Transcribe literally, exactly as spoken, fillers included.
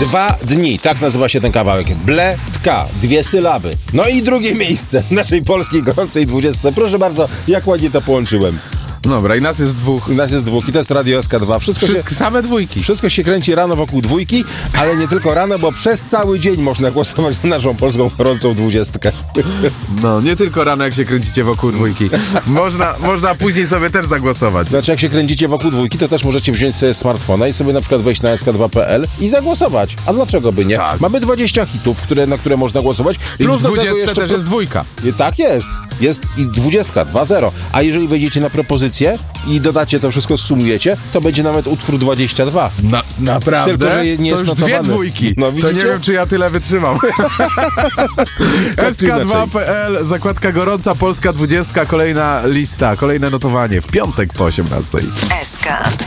Dwa dni, tak nazywa się ten kawałek. Ble-tka, dwie sylaby. No i drugie miejsce w naszej polskiej gorącej dwudziestce. Proszę bardzo, jak ładnie to połączyłem. Dobra, i nas jest dwóch. I nas jest dwóch i to jest Radio S K dwa. Wszystko, Wszystko, się, same dwójki. wszystko się kręci rano wokół dwójki, ale nie tylko rano, bo przez cały dzień można głosować na naszą polską gorącą dwudziestkę. No, nie tylko rano, jak się kręcicie wokół dwójki. Można, można później sobie też zagłosować. Znaczy, jak się kręcicie wokół dwójki, to też możecie wziąć sobie smartfona i sobie na przykład wejść na S K dwa kropka P L i zagłosować. A dlaczego by nie? Tak. Mamy dwadzieścia hitów, które, na które można głosować. I w do tego dwudziestce jeszcze też jest dwójka. I tak jest. Jest i dwudziestka, dwa zero. A jeżeli wejdziecie na propozycję i dodacie to wszystko, sumujecie, to będzie nawet utwór dwadzieścia dwa. Na, naprawdę? Tylko, że nie to jest już notowany. dwie dwójki. No, to widzicie? nie wiem, czy ja tyle wytrzymam. S K dwa kropka P L, zakładka gorąca, polska dwudziestka, kolejna lista, kolejne notowanie w piątek po osiemnastej. S K